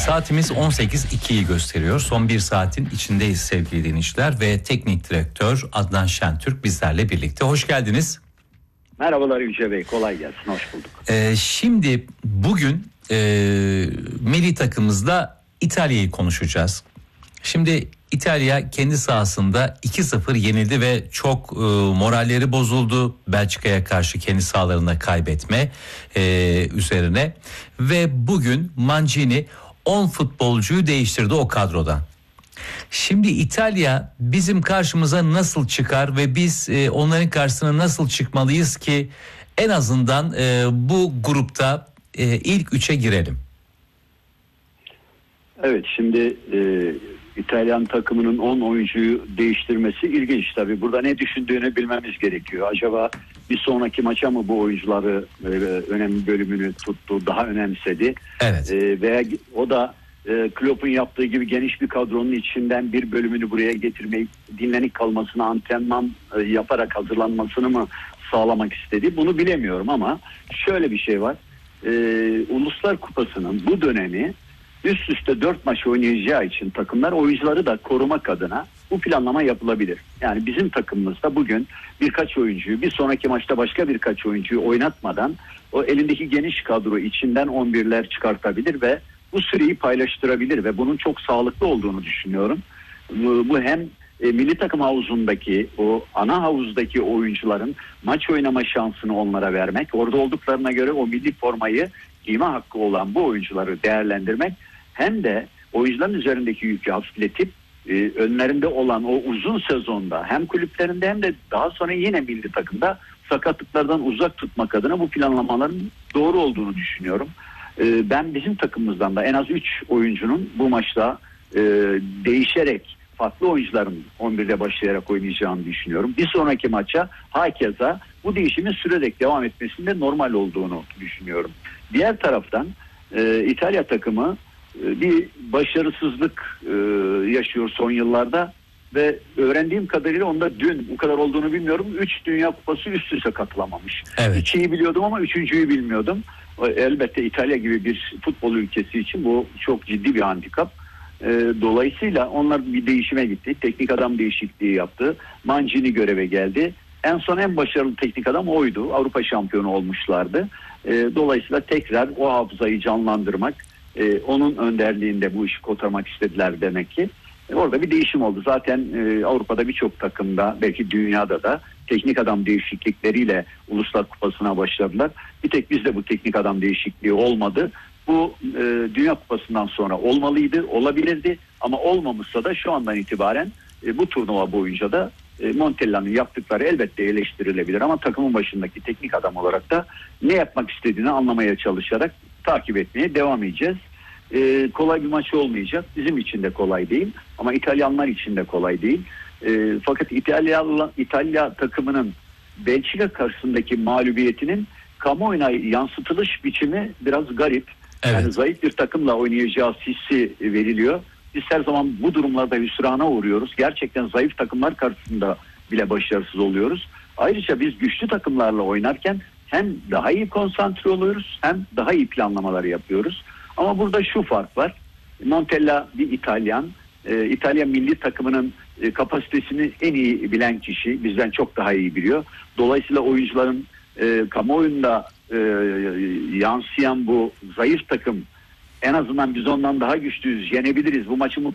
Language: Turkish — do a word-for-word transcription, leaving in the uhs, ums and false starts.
Saatimiz on sekiz ikiyi gösteriyor. Son bir saatin içindeyiz sevgili dinleyiciler ve teknik direktör Adnan Şentürk bizlerle birlikte. Hoş geldiniz. Merhabalar Yüce Bey, kolay gelsin, hoş bulduk. Ee, şimdi bugün e, milli takımımızda İtalya'yı konuşacağız. Şimdi İtalya kendi sahasında iki sıfır yenildi ve çok e, moralleri bozuldu. Belçika'ya karşı kendi sahalarında kaybetme e, üzerine ve bugün Mancini on futbolcuyu değiştirdi o kadrodan. Şimdi İtalya bizim karşımıza nasıl çıkar ve biz e, onların karşısına nasıl çıkmalıyız ki en azından e, bu grupta e, ilk üçe girelim? Evet, şimdi e, İtalyan takımının on oyuncuyu değiştirmesi ilginç tabii. Burada ne düşündüğünü bilmemiz gerekiyor. Acaba bir sonraki maça mı bu oyuncuları e, önemli bölümünü tuttu, daha önemsedi? Evet. E, veya o da e, Klopp'un yaptığı gibi geniş bir kadronun içinden bir bölümünü buraya getirmeyi, dinlenik kalmasını, antrenman e, yaparak hazırlanmasını mı sağlamak istedi? Bunu bilemiyorum ama şöyle bir şey var. E, Uluslar Kupası'nın bu dönemi üst üste dört maç oynayacağı için takımlar oyuncuları da korumak adına bu planlama yapılabilir. Yani bizim takımımızda bugün birkaç oyuncuyu bir sonraki maçta başka birkaç oyuncuyu oynatmadan o elindeki geniş kadro içinden on birler çıkartabilir ve bu süreyi paylaştırabilir ve bunun çok sağlıklı olduğunu düşünüyorum. Bu, bu hem e, milli takım havuzundaki o ana havuzdaki oyuncuların maç oynama şansını onlara vermek, orada olduklarına göre o milli formayı giyme hakkı olan bu oyuncuları değerlendirmek, hem de oyuncuların üzerindeki yükü hafifletip e, önlerinde olan o uzun sezonda hem kulüplerinde hem de daha sonra yine milli takımda sakatlıklardan uzak tutmak adına bu planlamaların doğru olduğunu düşünüyorum. E, ben bizim takımımızdan da en az üç oyuncunun bu maçta e, değişerek farklı oyuncuların on birde başlayarak oynayacağını düşünüyorum. Bir sonraki maça hakeza bu değişimin sürerek devam etmesinde normal olduğunu düşünüyorum. Diğer taraftan e, İtalya takımı e, bir başarısızlık e, yaşıyor son yıllarda ve öğrendiğim kadarıyla onda dün bu kadar olduğunu bilmiyorum. Üç Dünya Kupası üst üste katılamamış. Evet. İkiyi biliyordum ama üçüncüyü bilmiyordum. Elbette İtalya gibi bir futbol ülkesi için bu çok ciddi bir handikap. E, dolayısıyla onlar bir değişime gitti. Teknik adam değişikliği yaptı. Mancini göreve geldi. En son en başarılı teknik adam oydu. Avrupa şampiyonu olmuşlardı. E, dolayısıyla tekrar o hafızayı canlandırmak, e, onun önderliğinde bu işi kotarmak istediler demek ki. E, orada bir değişim oldu. Zaten e, Avrupa'da birçok takımda, belki dünyada da teknik adam değişiklikleriyle Uluslar Kupası'na başladılar. Bir tek bizde bu teknik adam değişikliği olmadı. Bu e, Dünya Kupası'ndan sonra olmalıydı, olabilirdi ama olmamışsa da şu andan itibaren e, bu turnuva boyunca da e, Montella'nın yaptıkları elbette eleştirilebilir ama takımın başındaki teknik adam olarak da ne yapmak istediğini anlamaya çalışarak takip etmeye devam edeceğiz. E, kolay bir maç olmayacak. Bizim için de kolay değil ama İtalyanlar için de kolay değil. E, fakat İtalya, İtalya takımının Belçika karşısındaki mağlubiyetinin kamuoyuna yansıtılış biçimi biraz garip. Evet. Yani zayıf bir takımla oynayacağı hissi veriliyor. Biz her zaman bu durumlarda hüsrana uğruyoruz. Gerçekten zayıf takımlar karşısında bile başarısız oluyoruz. Ayrıca biz güçlü takımlarla oynarken hem daha iyi konsantre oluyoruz hem daha iyi planlamalar yapıyoruz. Ama burada şu fark var. Montella bir İtalyan. Ee, İtalyan milli takımının e, kapasitesini en iyi bilen kişi. Bizden çok daha iyi biliyor. Dolayısıyla oyuncuların e, kamuoyunda e, yansıyan bu zayıf takım, en azından biz ondan daha güçlüyüz, yenebiliriz, bu maçı